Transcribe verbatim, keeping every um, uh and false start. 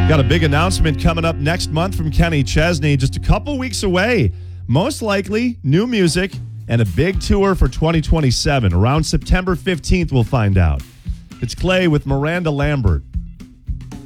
Got a big announcement coming up next month from Kenny Chesney, just a couple weeks away. Most likely, new music and a big tour for twenty twenty-seven. Around September fifteenth, we'll find out. It's Clay with Miranda Lambert